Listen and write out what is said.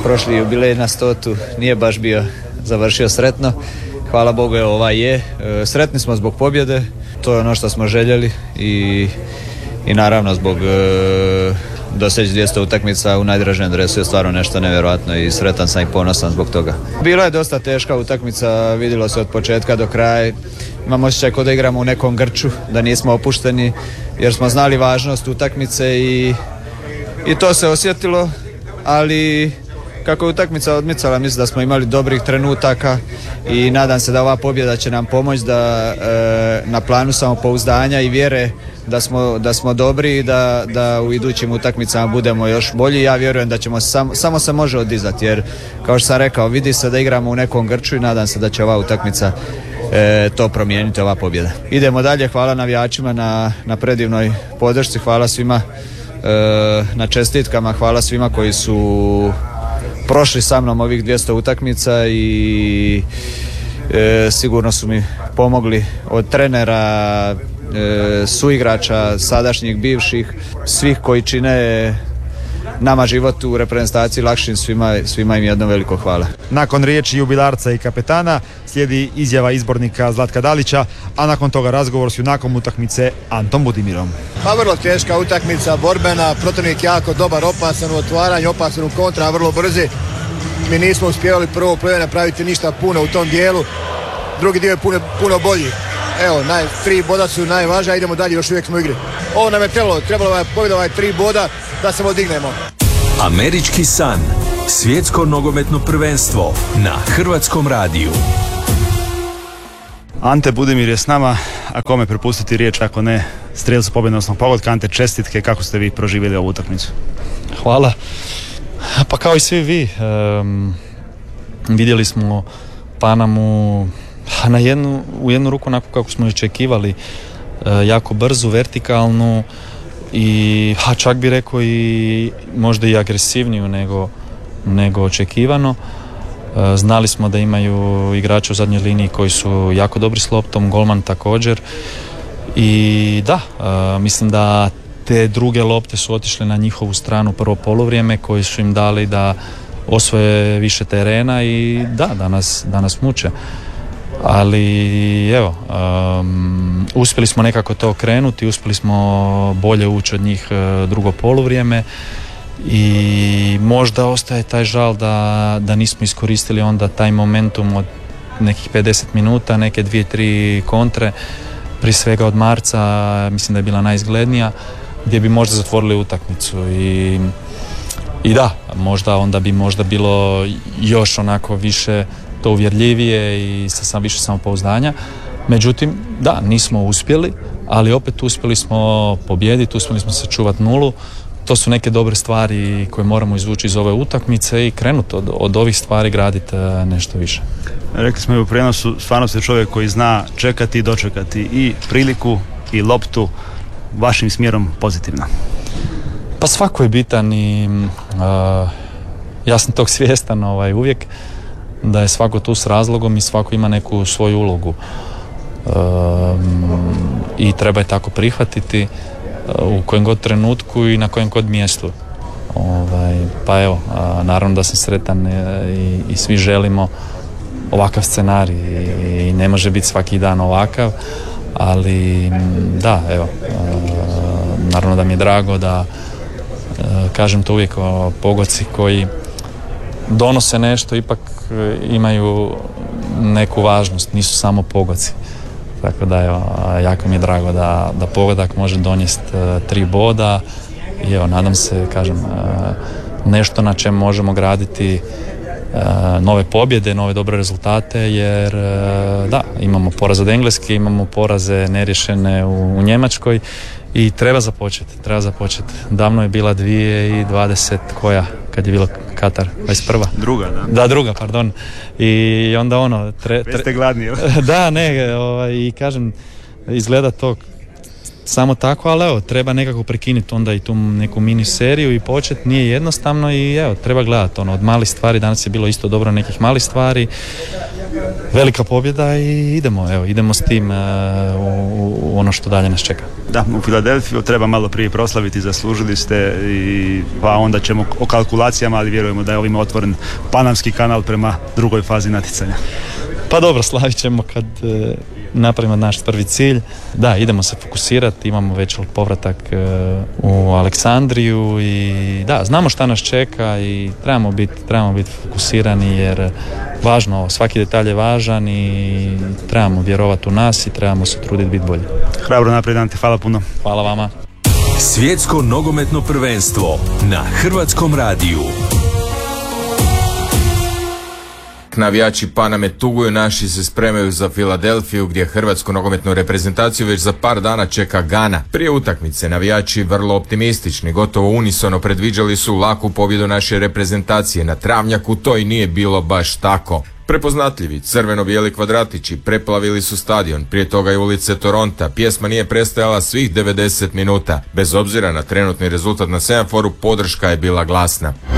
prošli jubilej na 100. nije baš bio završio sretno. Hvala Bogu, ovaj je. Sretni smo zbog pobjede, to je ono što smo željeli i naravno zbog doseći 200 utakmica u najdražem dresu je stvarno nešto nevjerojatno i sretan sam i ponosan zbog toga. Bila je dosta teška utakmica, vidjelo se od početka do kraja. Imam osjećaj kao da igramo u nekom grču, da nismo opušteni jer smo znali važnost utakmice i to se osjetilo, ali kako je utakmica odmicala, mislim da smo imali dobrih trenutaka i nadam se da ova pobjeda će nam pomoći da na planu samopouzdanja i vjere da smo dobri i da u idućim utakmicama budemo još bolji. Ja vjerujem da ćemo samo se može oddizati jer kao što sam rekao, vidi se da igramo u nekom grču i nadam se da će ova utakmica to promijeniti, ova pobjeda. Idemo dalje, hvala navijačima na predivnoj podršci, hvala svima na čestitkama, hvala svima koji su prošli sa mnom ovih 200 utakmica i sigurno su mi pomogli od trenera, suigrača, sadašnjih, bivših, svih koji čine nama život u reprezentaciji lakšim, svima im jedno veliko hvala. Nakon riječi jubilarca i kapetana slijedi izjava izbornika Zlatka Dalića, a nakon toga razgovor s junakom utakmice Antom Budimirom. Pa vrlo teška utakmica, borbena, protivnik jako dobar, opasan u otvaranju, opasan u kontra, vrlo brzi. Mi nismo uspjevali prvo play napraviti ništa puno u tom dijelu, drugi dio je puno bolji. Evo, 3 boda su najvažnija, idemo dalje, još uvijek smo u igri. Ovo nam je trebalo je pobjeda 3 boda da se odignemo. Američki san, svjetsko nogometno prvenstvo na Hrvatskom radiju. Ante Budimir je s nama, a kome prepustiti riječ ako ne strijelcu pobjednosnog pogotka. Ante, čestitke, kako ste vi proživjeli ovu utakmicu? Hvala. Pa kao i svi vi, vidjeli smo Panamu u jednu ruku onako kako smo očekivali, jako brzu, vertikalnu i čak bi rekao i možda i agresivniju nego očekivano. Znali smo da imaju igrače u zadnjoj liniji koji su jako dobri s loptom, golman također i da, mislim da te druge lopte su otišle na njihovu stranu prvo poluvrijeme koji su im dali da osvoje više terena i da nas muče. Ali evo, uspjeli smo nekako to okrenuti, uspjeli smo bolje ući od njih drugo poluvrijeme i možda ostaje taj žal da nismo iskoristili onda taj momentum od nekih 50 minuta, neke 2-3 kontre, prije svega od Marca, mislim da je bila najizglednija, gdje bi možda zatvorili utakmicu i da, onda bi bilo još onako više to uvjerljivije i sa više samopouzdanja. Međutim, da, nismo uspjeli, ali opet uspjeli smo pobijediti, uspjeli smo sačuvati nulu. To su neke dobre stvari koje moramo izvući iz ove utakmice i krenuti od ovih stvari graditi nešto više. Rekli smo i u prijenosu, stvarno ste čovjek koji zna čekati i dočekati i priliku i loptu, vašim smjerom pozitivno. Pa svako je bitan i ja sam tog svjestan uvijek, da je svako tu s razlogom i svako ima neku svoju ulogu i treba je tako prihvatiti u kojem god trenutku i na kojem god mjestu. Pa evo, naravno da sam sretan i svi želimo ovakav scenarij i ne može biti svaki dan ovakav, ali da, evo, naravno da mi je drago da kažem to uvijek o pogodci koji donose nešto, ipak imaju neku važnost, nisu samo pogoci. Tako da evo, jako mi je drago da pogodak može donijeti 3 boda i evo, nadam se, kažem, nešto na čem možemo graditi nove pobjede, nove dobre rezultate, jer da, imamo poraz od Engleske, imamo poraze neriješene u Njemačkoj i treba započeti. Davno je bila 2020 koja, kad je bila Katar, 21. Druga, pardon. I onda ono... Jeste gladni, Da, i kažem, izgleda to samo tako, ali evo, treba nekako prekinuti onda i tu neku mini seriju i početi, nije jednostavno i evo, treba gledati od malih stvari, danas je bilo isto dobro nekih malih stvari velika pobjeda i idemo s tim u ono što dalje nas čeka. Da, u Filadelfiju treba malo prije proslaviti, zaslužili ste pa onda ćemo o kalkulacijama, ali vjerujemo da je ovim otvoren panamski kanal prema drugoj fazi natjecanja. Pa dobro, slavit ćemo kad napravimo naš prvi cilj. Da, idemo se fokusirati, imamo već povratak u Aleksandriju i da, znamo šta nas čeka i trebamo biti fokusirani jer važno, svaki detalj je važan i trebamo vjerovati u nas i trebamo se truditi biti bolji. Hrabro naprijed, Ante, hvala puno. Hvala vama. Svjetsko nogometno prvenstvo na Hrvatskom radiju. Navijači Paname tuguju, naši se spremaju za Filadelfiju gdje hrvatsku nogometnu reprezentaciju već za par dana čeka Gana. Prije utakmice navijači vrlo optimistični, gotovo unisono predviđali su laku pobjedu naše reprezentacije. Na travnjaku to i nije bilo baš tako. Prepoznatljivi crveno-bijeli kvadratići preplavili su stadion, prije toga i ulice Toronta. Pjesma nije prestajala svih 90 minuta. Bez obzira na trenutni rezultat na semaforu, podrška je bila glasna.